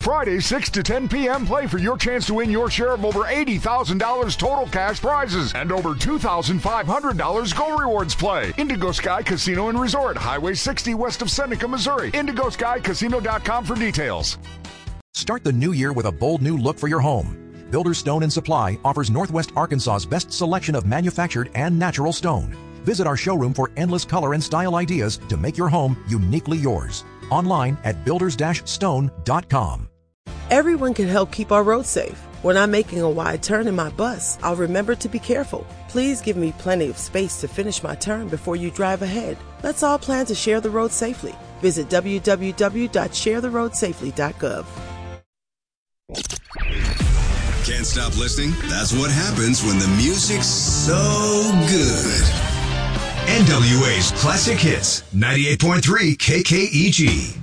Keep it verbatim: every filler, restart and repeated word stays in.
Friday, six to ten p.m., play for your chance to win your share of over eighty thousand dollars total cash prizes and over two thousand five hundred dollars Go Rewards play. Indigo Sky Casino and Resort, Highway sixty west of Seneca, Missouri. indigo sky casino dot com for details. Start the new year with a bold new look for your home. Builder Stone and Supply offers Northwest Arkansas's best selection of manufactured and natural stone. Visit our showroom for endless color and style ideas to make your home uniquely yours. Online at builders dash stone dot com. Everyone can help keep our roads safe. When I'm making a wide turn in my bus, I'll remember to be careful. Please give me plenty of space to finish my turn before you drive ahead. Let's all plan to share the road safely. Visit w w w dot share the road safely dot gov. Can't stop listening? That's what happens when the music's so good. N W A's Classic Hits, ninety-eight point three K K E G.